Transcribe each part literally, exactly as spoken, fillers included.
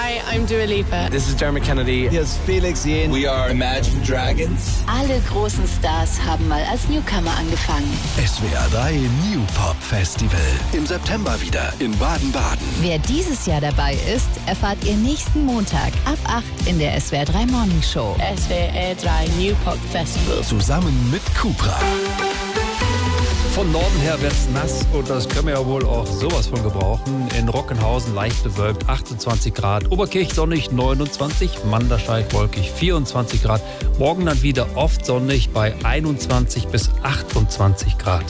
Hi, I'm Dua Lipa. This is Jeremy Kennedy. Hier ist Felix Jähn. We are Imagine Dragons. Alle großen Stars haben mal als Newcomer angefangen. S W R drei New Pop Festival. Im September wieder in Baden-Baden. Wer dieses Jahr dabei ist, erfahrt ihr nächsten Montag ab acht in der S W R drei Morning Show. S W R drei New Pop Festival. Zusammen mit Cupra. Von Norden her wird's nass und das können wir ja wohl auch sowas von gebrauchen. In Rockenhausen leicht bewölkt, achtundzwanzig Grad. Oberkirch sonnig, neunundzwanzig. Manderscheid wolkig, vierundzwanzig Grad. Morgen dann wieder oft sonnig bei einundzwanzig bis achtundzwanzig Grad.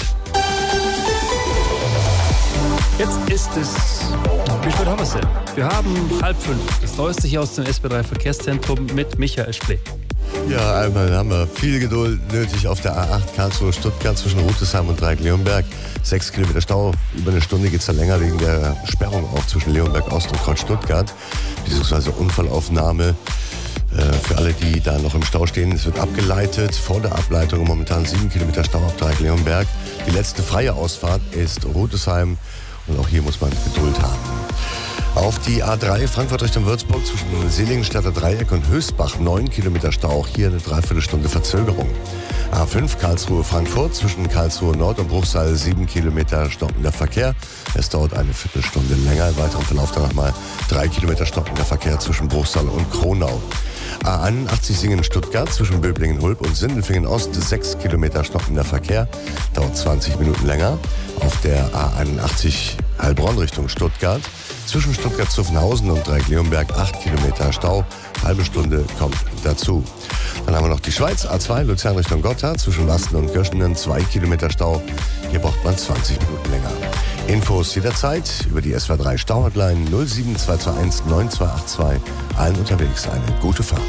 Jetzt ist es... Wie spät haben wir es denn? Wir haben halb fünf. Das Neueste hier aus dem S W R drei Verkehrszentrum mit Michael Splee. Ja, einmal haben wir viel Geduld nötig auf der A acht Karlsruhe-Stuttgart zwischen Rüdesheim und Dreieck-Leonberg. Sechs Kilometer Stau, über eine Stunde geht es da länger wegen der Sperrung auch zwischen Leonberg-Ost und Kreuz-Stuttgart, beziehungsweise Unfallaufnahme. Äh, für alle, die da noch im Stau stehen, es wird abgeleitet. Vor der Ableitung momentan sieben Kilometer Stau auf Dreieck-Leonberg. Die letzte freie Ausfahrt ist Rüdesheim und auch hier muss man Geduld haben. Auf die A drei Frankfurt Richtung Würzburg zwischen Seligenstadter Dreieck und Höchstbach neun Kilometer Stau, auch hier eine Dreiviertelstunde Verzögerung. A fünf Karlsruhe Frankfurt zwischen Karlsruhe Nord und Bruchsal sieben Kilometer stockender Verkehr. Es dauert eine Viertelstunde länger. Im weiteren Verlauf dann nochmal drei Kilometer stockender Verkehr zwischen Bruchsal und Kronau. A einundachtzig Singen-Stuttgart zwischen Böblingen-Hulb und Sindelfingen-Ost sechs Kilometer stockender Verkehr, dauert zwanzig Minuten länger. Auf der A einundachtzig Heilbronn Richtung Stuttgart zwischen Stuttgart-Zuffenhausen und Dreieck-Leonberg acht Kilometer Stau, halbe Stunde kommt dazu. Dann haben wir noch die Schweiz, A zwei Luzern Richtung Gotha zwischen Lasten und Göschenen zwei Kilometer Stau, hier braucht man zwanzig Minuten länger. Infos jederzeit über die S W R drei Stau-Hotline null sieben zwei zwei eins neun zwei acht zwei. Allen unterwegs eine gute Fahrt.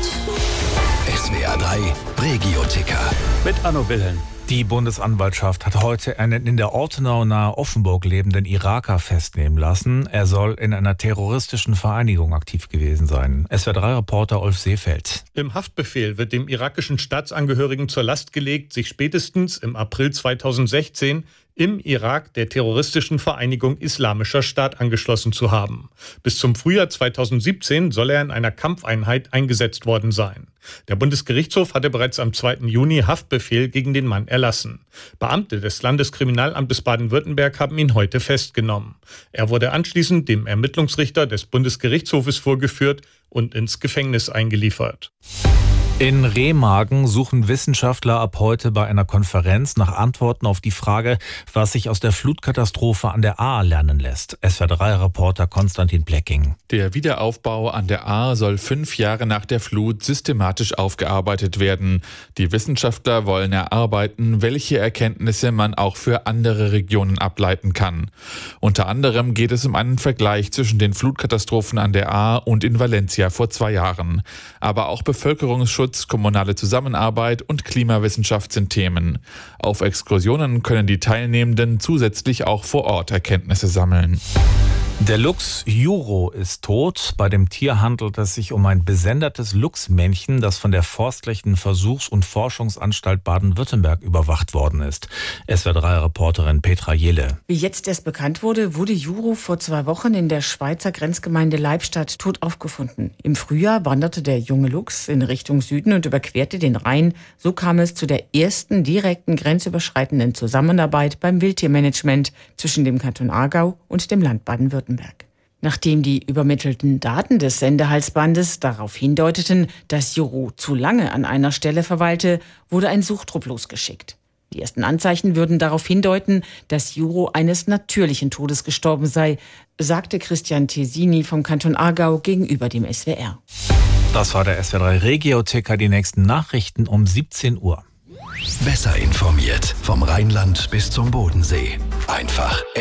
S W R drei Regio-Ticker. Mit Anno Wilhelm. Die Bundesanwaltschaft hat heute einen in der Ortenau nahe Offenburg lebenden Iraker festnehmen lassen. Er soll in einer terroristischen Vereinigung aktiv gewesen sein. S W R drei Reporter Ulf Seefeld. Im Haftbefehl wird dem irakischen Staatsangehörigen zur Last gelegt, sich spätestens im April zweitausendsechzehn im Irak der terroristischen Vereinigung Islamischer Staat angeschlossen zu haben. Bis zum Frühjahr zweitausendsiebzehn soll er in einer Kampfeinheit eingesetzt worden sein. Der Bundesgerichtshof hatte bereits am zweiten Juni Haftbefehl gegen den Mann erlassen. Beamte des Landeskriminalamtes Baden-Württemberg haben ihn heute festgenommen. Er wurde anschließend dem Ermittlungsrichter des Bundesgerichtshofes vorgeführt und ins Gefängnis eingeliefert. In Remagen suchen Wissenschaftler ab heute bei einer Konferenz nach Antworten auf die Frage, was sich aus der Flutkatastrophe an der Ahr lernen lässt. S W R drei Reporter Konstantin Plecking. Der Wiederaufbau an der Ahr soll fünf Jahre nach der Flut systematisch aufgearbeitet werden. Die Wissenschaftler wollen erarbeiten, welche Erkenntnisse man auch für andere Regionen ableiten kann. Unter anderem geht es um einen Vergleich zwischen den Flutkatastrophen an der Ahr und in Valencia vor zwei Jahren. Aber auch Bevölkerungsschutz, kommunale Zusammenarbeit und Klimawissenschaft sind Themen. Auf Exkursionen können die Teilnehmenden zusätzlich auch vor Ort Erkenntnisse sammeln. Der Luchs Juro ist tot. Bei dem Tier handelt es sich um ein besendertes Luchsmännchen, das von der Forstlichen Versuchs- und Forschungsanstalt Baden-Württemberg überwacht worden ist. S W R drei Reporterin Petra Jelle. Wie jetzt erst bekannt wurde, wurde Juro vor zwei Wochen in der Schweizer Grenzgemeinde Leibstadt tot aufgefunden. Im Frühjahr wanderte der junge Luchs in Richtung Süden und überquerte den Rhein. So kam es zu der ersten direkten grenzüberschreitenden Zusammenarbeit beim Wildtiermanagement zwischen dem Kanton Aargau und dem Land Baden-Württemberg. Nachdem die übermittelten Daten des Sendehalsbandes darauf hindeuteten, dass Juro zu lange an einer Stelle verweilte, wurde ein Suchtrupp losgeschickt. Die ersten Anzeichen würden darauf hindeuten, dass Juro eines natürlichen Todes gestorben sei, sagte Christian Tesini vom Kanton Aargau gegenüber dem S W R. Das war der S W R drei Regio-Ticker. Die nächsten Nachrichten um siebzehn Uhr. Besser informiert vom Rheinland bis zum Bodensee. Einfach